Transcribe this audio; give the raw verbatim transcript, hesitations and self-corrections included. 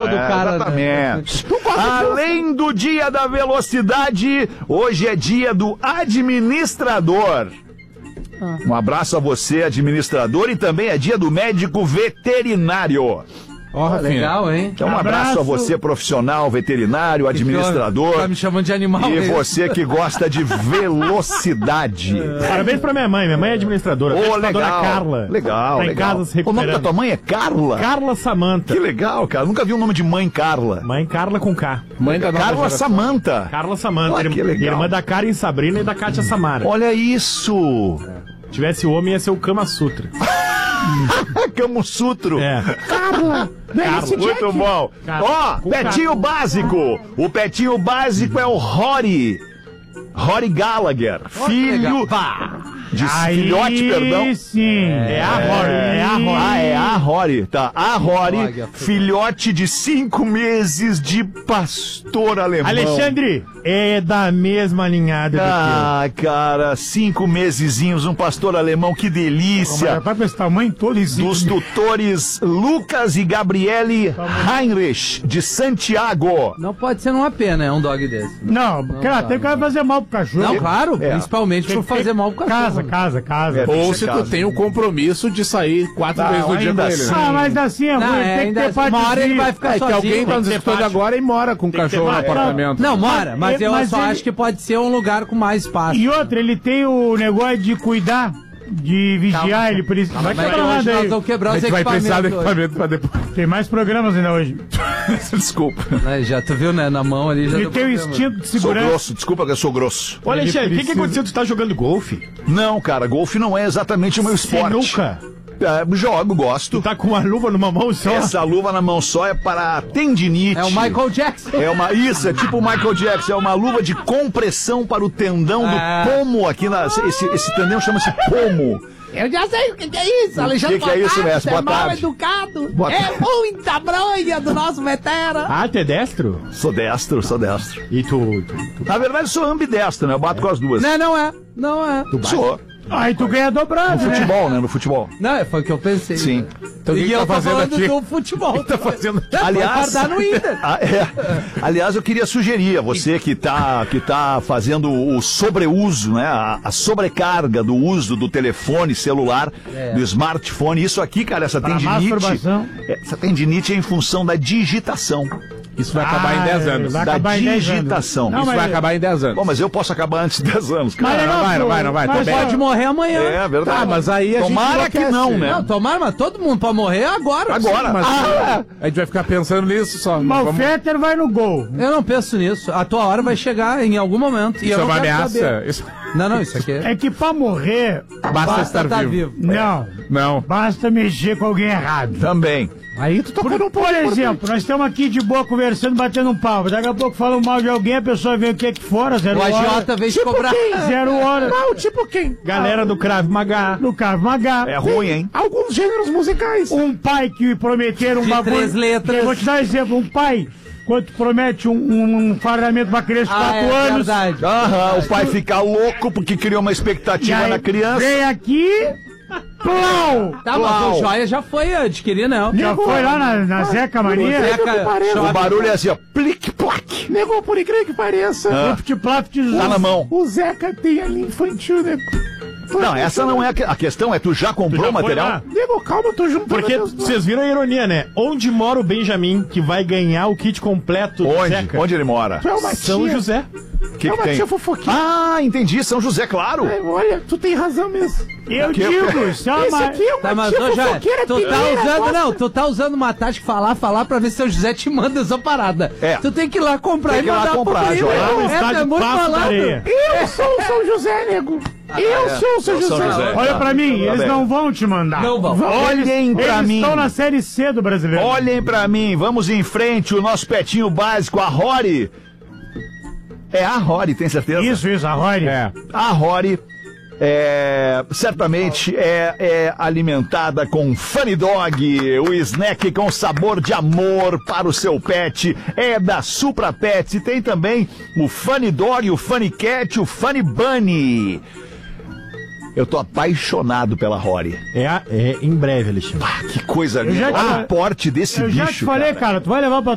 do cara. Exatamente. Além do dia da velocidade, hoje é dia do administrador. Um abraço a você, administrador, e também é dia do médico veterinário. Ó, oh, legal, hein? Então, um abraço, abraço a você, profissional, veterinário, que administrador. Tá me chamando de animal. E mesmo. você que gosta de velocidade. Parabéns pra minha mãe. Minha mãe é administradora. Ô, oh, legal. Dona Carla. Legal, tá em legal. casa se recuperando. O nome da tua mãe é Carla? Carla Samanta. Que legal, cara. Nunca vi o nome de mãe Carla. Mãe Carla com K. Mãe da Carla Samanta. Carla Samanta. Oh, que legal. Irmã da Karen Sabrina e da Kátia Samara. Olha isso. Se tivesse homem, ia ser o Kama Sutra. Kama Sutro. É. Carla. Carla. Muito bom. Ó, oh, Petinho Básico. O Petinho Básico é o Rory. Rory Gallagher. Oh, filho... De aí, filhote, perdão. Sim. É, é a Rory. É a Rory. Ah, é a Rory. Tá. A Rory, filhote de cinco meses de pastor alemão. Alexandre, é da mesma ninhada do Ah, que cara, cinco mesezinhos, um pastor alemão, que delícia. Vai pra esse tamanho todo isso. Dos tutores Lucas e Gabriele Heinrich, de Santiago. Não pode ser numa pena, é um dog desse. Não, não cara, tem que fazer mal pro cachorro. Não, claro, é. Principalmente por fazer mal pro cachorro. Casa, casa, casa. É, ou se casa. Tu tem o um compromisso de sair quatro não, vezes no dia com ele. Assim. Ah, mas assim é ruim, não, é, tem que ter assim, uma hora ele vai ficar é, sozinho. Que alguém tá nos escutando agora e mora com o cachorro no apartamento. Não, mora, mas eu mas só ele... acho que pode ser um lugar com mais espaço. E outra, ele tem o negócio de cuidar, de vigiar, calma, ele precisa. Vai quebrar nada aí. Nós vamos quebrar os vai precisar do equipamento pra depois. Tem mais programas ainda hoje. Desculpa. É, já tu viu, né? Na mão ali já. Ele tem o instinto de segurança. Sou grosso, desculpa que eu sou grosso. Olha, Alexandre, o que, que aconteceu? Tu tá jogando golfe? Não, cara, golfe não é exatamente o meu esporte. Sinuca? É, jogo, gosto. Tu tá com uma luva numa mão só? Essa luva na mão só é para tendinite. É o Michael Jackson. É uma, isso, é tipo o Michael Jackson. É uma luva de compressão para o tendão é. do pomo aqui na... Esse, esse tendão chama-se pomo. Eu já sei o que, que é isso, Alexandre. O que, que é isso, mestre? Boa é mal tarde. educado. Boa é tarde. muita bronha do nosso veterano. Ah, tu é destro? Sou destro, sou destro. E tu, tu, tu... Na verdade, sou ambidestro, né? Eu bato é. com as duas. Não, não é. Não é. Tu sou. Aí tu ganha dobrado, No né? futebol, né? No futebol. Não, foi o que eu pensei. Sim. Então, e eu tá tô falando aqui? Do futebol. O que tá fazendo? Aliás, guardar no Inter. é, aliás, eu queria sugerir a você que tá, que tá fazendo o sobreuso, né? A, a sobrecarga do uso do telefone celular, é. do smartphone. Isso aqui, cara, essa pra tendinite. Essa tendinite é em função da digitação. Isso vai acabar ah, em dez anos. Da digitação. Não, Isso vai acabar em dez anos. Bom, mas eu posso acabar antes de dez anos, cara. Mas não, não vai, não vai, não vai. Mas pode morrer amanhã. É, verdade. Tá, mas aí a tomara gente que não, né? Não, tomara, mas todo mundo pode morrer agora. Agora. Sim, mas ah, a gente vai ficar pensando nisso só. Mas o Fetter vai no gol. Eu não penso nisso. A tua hora vai chegar em algum momento. Isso e eu é uma não ameaça? Isso... Não, não, isso aqui é... É que pra morrer... Basta, basta estar tá vivo. vivo. Não. Não. Basta mexer com alguém errado. Também. Aí tu tá por, por, por exemplo, nós estamos aqui de boa conversando, batendo um papo. Daqui a pouco falam mal de alguém, a pessoa vem aqui aqui fora, zero hora. O agiota veio te cobrar. Quem? Zero hora. Não, tipo quem? Galera do Krav Maga. Do Krav Maga. É ruim, hein? Alguns gêneros musicais. Um pai que prometeram um de bagulho. três letras. Vou te dar um exemplo. Um pai, quando tu promete um, um, um fardamento pra criança de ah, quatro é anos. Verdade. Aham, o pai fica louco porque criou uma expectativa aí, na criança. Vem aqui... Plau! Tá, mas o Joia já foi adquirir, né? Já foi lá na, na Zeca Mania? Zeca, o barulho é assim, ó. Plic-plac. Nego, por incrível que pareça. Ah. Tá na mão. O Zeca tem ali infantil, nego. Não, essa não é a, que... a questão, é tu já comprou o material? Nego, calma, eu tô junto. Porque vocês viram a ironia, né? Onde mora o Benjamin, que vai ganhar o kit completo do Onde? Zeca? Onde ele mora? É São José. Que é que uma tem? tia fofoquinha. Ah, entendi, São José, claro. É, olha, tu tem razão mesmo. Eu que digo, isso é uma... Esse aqui é uma Tá, mas tia ô, Joia, fofoqueira tu tá pileira, usando, gosta. não, tu tá usando uma tática falar, falar pra ver se o José te manda essa parada. É. Tu tem que ir lá comprar Tem e que ir lá mandar comprar, pro Joia. Lá no é, estádio é muito Passo da falado. Areia. Eu sou o São José, nego. Eu é. sou o São Eu sou José. José. Olha pra mim, Tá eles bem. não vão te mandar. Não vão. Olhem pra Eles mim. estão na Série C do Brasileiro. Olhem pra mim, vamos em frente, o nosso petinho básico, a Rory. É a Rory, tem certeza? Isso, isso, a Rory. É. A Rory é, certamente é, é alimentada com Funny Dog, o snack com sabor de amor para o seu pet. É da Supra Pets e tem também o Funny Dog, o Funny Cat, o Funny Bunny. Eu tô apaixonado pela Rory. É, é em breve, Alexandre. Ah, que coisa Eu já linda. te- Olha o porte desse Eu bicho, já te falei, cara. cara, tu vai levar pra